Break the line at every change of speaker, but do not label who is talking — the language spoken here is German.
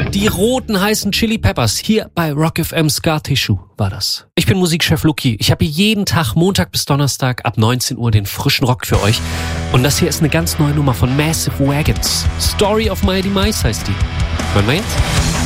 Die roten heißen Chili Peppers. Hier bei Rock FM Scar Tissue war das. Ich bin Musikchef Luki. Ich habe jeden Tag Montag bis Donnerstag ab 19 Uhr den frischen Rock für euch. Und das hier ist eine ganz neue Nummer von Massive Wagons. Story of My Demise heißt die. Hören wir jetzt?